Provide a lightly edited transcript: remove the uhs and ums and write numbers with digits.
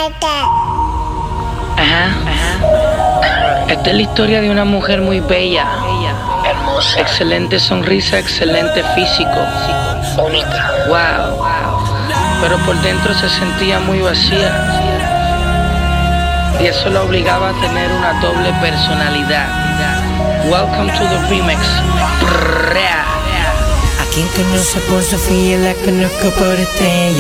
Ajá. Esta es la historia de una mujer muy bella, Hermosa, excelente sonrisa, excelente físico, única. wow, pero por dentro se sentía muy vacía y eso la obligaba a tener una doble personalidad. Welcome to the remix. A quien conoce por Sofía la conozco por estrella.